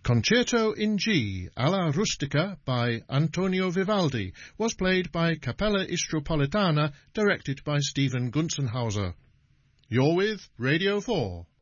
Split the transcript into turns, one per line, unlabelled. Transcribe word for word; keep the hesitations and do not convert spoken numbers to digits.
Concerto in G, alla rustica by Antonio Vivaldi, was played by Capella Istropolitana, directed by Stephen Gunzenhauser. You're with Radio four.